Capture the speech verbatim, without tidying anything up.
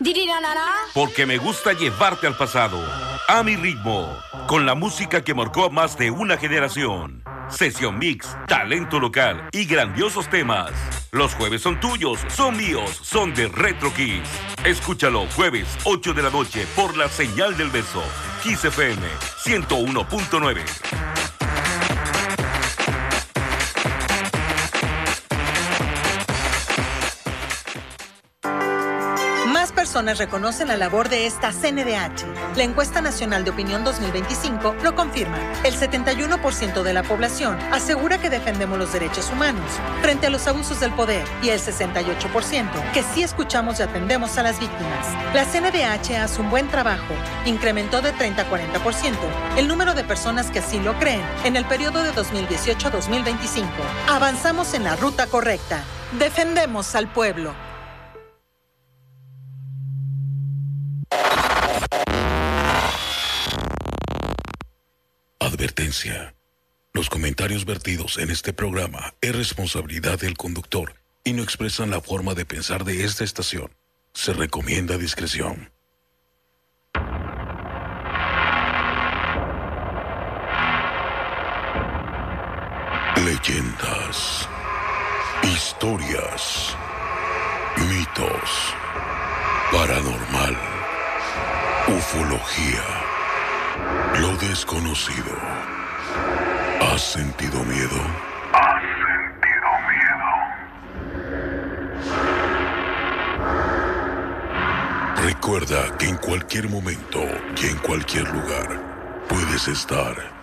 Porque me gusta llevarte al pasado, a mi ritmo, con la música que marcó a más de una generación. Sesión Mix, talento local y grandiosos temas. Los jueves son tuyos, son míos, son de Retro Kiss. Escúchalo jueves ocho de la noche por la señal del beso. Kiss F M ciento uno punto nueve. Personas reconocen la labor de esta C N D H. La encuesta nacional de opinión dos mil veinticinco lo confirma. El setenta y uno por ciento de la población asegura que defendemos los derechos humanos frente a los abusos del poder y el sesenta y ocho por ciento que sí escuchamos y atendemos a las víctimas. La C N D H hace un buen trabajo. Incrementó de treinta a cuarenta por ciento el número de personas que así lo creen en el periodo de dos mil dieciocho a dos mil veinticinco. Avanzamos en la ruta correcta. Defendemos al pueblo. Advertencia. Los comentarios vertidos en este programa es responsabilidad del conductor y no expresan la forma de pensar de esta estación. Se recomienda discreción. Leyendas, historias, mitos, paranormal, ufología. Lo desconocido. ¿Has sentido miedo? ¿Has sentido miedo? Recuerda que en cualquier momento y en cualquier lugar puedes estar